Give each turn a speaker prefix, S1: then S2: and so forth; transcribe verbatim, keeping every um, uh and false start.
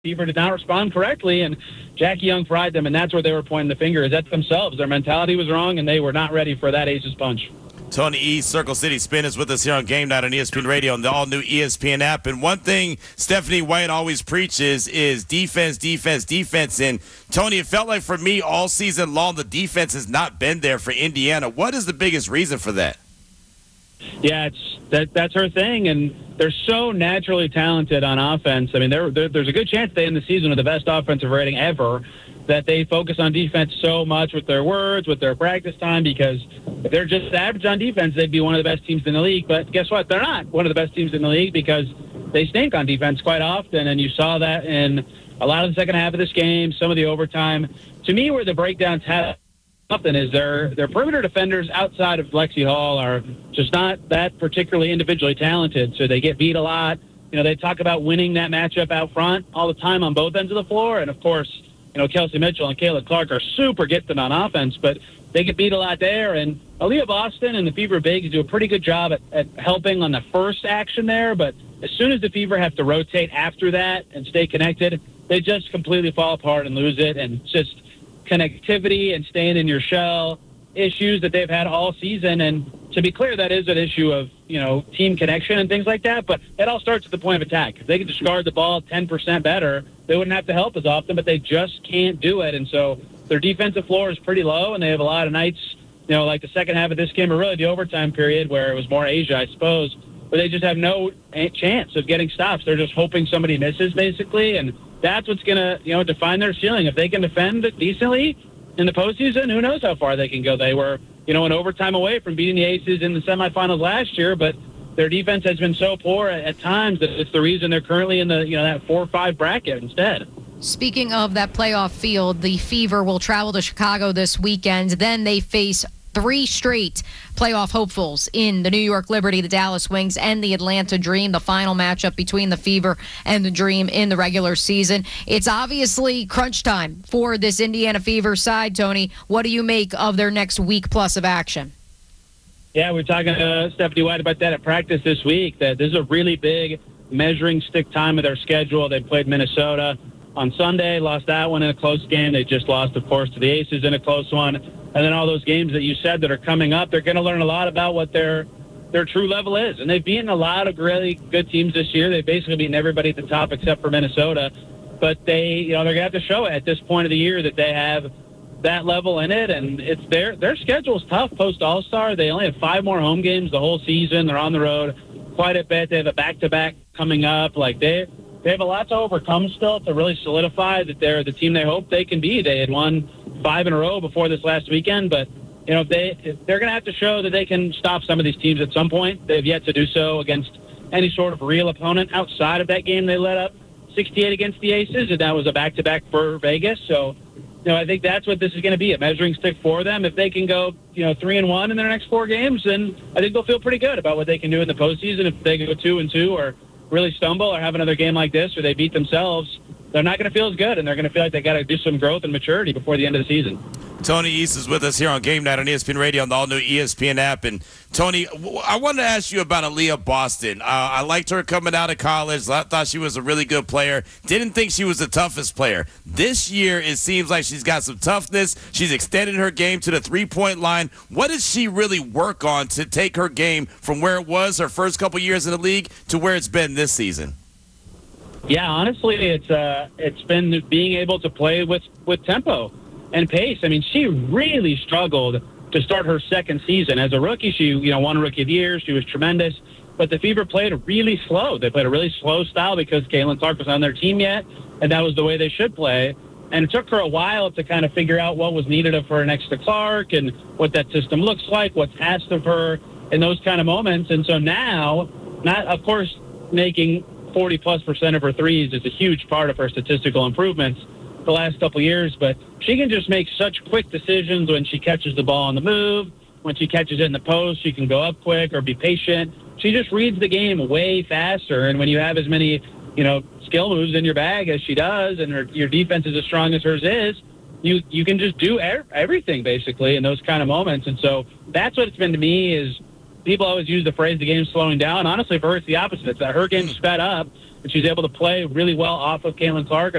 S1: Fever did not respond correctly, and Jackie Young fried them, and that's where they were pointing the finger, is at themselves. Their mentality was wrong, and they were not ready for that aces punch.
S2: Tony E, Circle City Spin, is with us here on Game Night on E S P N Radio and the all-new E S P N app. And one thing Stephanie White always preaches is defense, defense, defense. And, Tony, it felt like for me all season long the defense has not been there for Indiana. What is the biggest reason for that?
S1: Yeah, it's that that's her thing, and they're so naturally talented on offense. I mean, they're, they're, there's a good chance they end the season with the best offensive rating ever, that they focus on defense so much with their words, with their practice time, because if they're just average on defense, they'd be one of the best teams in the league. But guess what? They're not one of the best teams in the league because they stink on defense quite often, and you saw that in a lot of the second half of this game, some of the overtime. To me, where the breakdowns have something is their their perimeter defenders outside of Lexi Hall are just not that particularly individually talented, so they get beat a lot. You know, they talk about winning that matchup out front all the time on both ends of the floor, and of course, you know, Kelsey Mitchell and Kayla Clark are super gifted on offense, but they get beat a lot there. And Aaliyah Boston and the Fever Bigs do a pretty good job at, at helping on the first action there, but as soon as the Fever have to rotate after that and stay connected, they just completely fall apart and lose it, and just connectivity and staying in your shell issues that they've had all season. And to be clear, that is an issue of, you know, team connection and things like that, but it all starts at the point of attack. If they could just guard the ball ten percent better, they wouldn't have to help as often, but they just can't do it. And so their defensive floor is pretty low, and they have a lot of nights, you know, like the second half of this game, or really the overtime period where it was more Asia, I suppose, where they just have no chance of getting stops. They're just hoping somebody misses, basically, and that's what's going to, you know, define their ceiling. If they can defend decently in the postseason, who knows how far they can go. They were, you know, an overtime away from beating the Aces in the semifinals last year, but their defense has been so poor at, at times that it's the reason they're currently in the, you know, that four or five bracket instead.
S3: Speaking of that playoff field, the Fever will travel to Chicago this weekend. Then they face three straight playoff hopefuls in the New York Liberty, the Dallas Wings, and the Atlanta Dream, the final matchup between the Fever and the Dream in the regular season. It's obviously crunch time for this Indiana Fever side. Tony, what do you make of their next week plus of action?
S1: Yeah, we we're talking to Stephanie White about that at practice this week, that this is a really big measuring stick time of their schedule. They played Minnesota on Sunday, lost that one in a close game. They just lost, of course, to the Aces in a close one. And then all those games that you said that are coming up, they're going to learn a lot about what their their true level is. And they've beaten a lot of really good teams this year. They've basically beaten everybody at the top except for Minnesota. But they, you know, they're going to have to show it at this point of the year that they have that level in it. And it's their their schedule's tough post All-Star. They only have five more home games the whole season. They're on the road quite a bit. They have a back-to-back coming up. Like they they have a lot to overcome still to really solidify that they're the team they hope they can be. They had won five in a row before this last weekend, but you know if they if they're going to have to show that they can stop some of these teams at some point. They've yet to do so against any sort of real opponent outside of that game they let up sixty-eight against the Aces, and that was a back-to-back for Vegas. So, you know, I think that's what this is going to be, a measuring stick for them. If they can go, you know, three and one in their next four games, then I think they'll feel pretty good about what they can do in the postseason. If they go two and two, or really stumble, or have another game like this, or they beat themselves, they're not going to feel as good, and they're going to feel like they got to do some growth and maturity before the end of the season.
S2: Tony East is with us here on Game Night on E S P N Radio and the all-new E S P N app. And, Tony, I wanted to ask you about Aaliyah Boston. Uh, I liked her coming out of college. I thought she was a really good player. Didn't think she was the toughest player. This year, it seems like she's got some toughness. She's extended her game to the three-point line. What does she really work on to take her game from where it was her first couple years in the league to where it's been this season?
S1: Yeah, honestly, it's uh, it's been being able to play with, with tempo and pace. I mean, she really struggled to start her second season. As a rookie, she, you know, won Rookie of the Year. She was tremendous. But the Fever played really slow. They played a really slow style because Caitlin Clark was on their team yet, and that was the way they should play. And it took her a while to kind of figure out what was needed of her next to Clark and what that system looks like, what's asked of her in those kind of moments. And so now, not, of course, making forty-plus percent of her threes is a huge part of her statistical improvements the last couple of years, but she can just make such quick decisions when she catches the ball on the move. When she catches it in the post, she can go up quick or be patient. She just reads the game way faster, and when you have as many, you know, skill moves in your bag as she does, and her, your defense is as strong as hers is, you you can just do er- everything basically in those kind of moments. And so that's what it's been to me is people always use the phrase the game's slowing down. Honestly, for her, it's the opposite. It's that her game sped up, and she's able to play really well off of Caitlin Clark.